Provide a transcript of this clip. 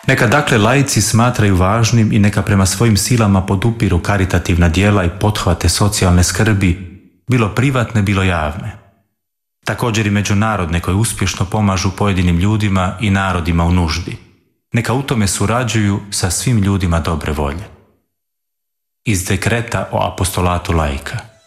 Neka dakle laici smatraju važnim i neka prema svojim silama podupiru karitativna djela i pothvate socijalne skrbi, bilo privatne, bilo javne. Također i međunarodne koje uspješno pomažu pojedinim ljudima i narodima u nuždi. Neka u tome surađuju sa svim ljudima dobre volje. Iz dekreta o apostolatu laika.